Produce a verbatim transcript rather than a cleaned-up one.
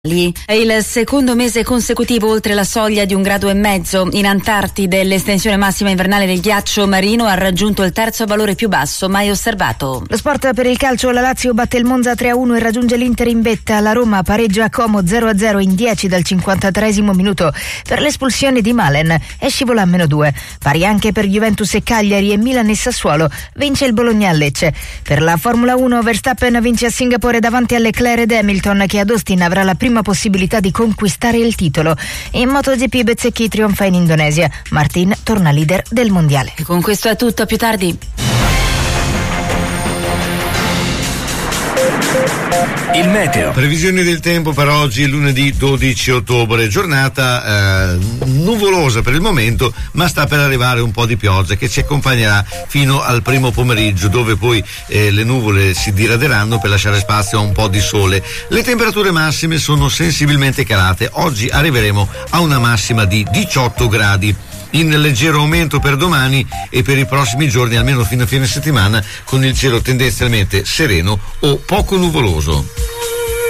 È il secondo mese consecutivo oltre la soglia di un grado e mezzo. In Antartide l'estensione massima invernale del ghiaccio marino ha raggiunto il terzo valore più basso mai osservato. Lo sport per il calcio: la Lazio batte il Monza tre a uno e raggiunge l'Inter in vetta. La Roma pareggia a Como zero a zero in dieci dal cinquantatreesimo minuto per l'espulsione di Malen e scivola a meno due. Pari anche per Juventus e Cagliari, e Milan e Sassuolo. Vince il Bologna a Lecce. Per la Formula uno Verstappen vince a Singapore davanti a Leclerc ed Hamilton, che ad Austin avrà la prima possibilità di conquistare il titolo. In MotoGP Bezzecchi trionfa in Indonesia. Martin torna leader del mondiale. E con questo è tutto, a più tardi. Il meteo. Previsioni del tempo per oggi, lunedì dodici ottobre, giornata eh, nuvolosa per il momento, ma sta per arrivare un po' di pioggia che ci accompagnerà fino al primo pomeriggio, dove poi eh, le nuvole si diraderanno per lasciare spazio a un po' di sole. Le temperature massime sono sensibilmente calate. Oggi arriveremo a una massima di diciotto gradi. In leggero aumento per domani e per i prossimi giorni, almeno fino a fine settimana, con il cielo tendenzialmente sereno o poco nuvoloso.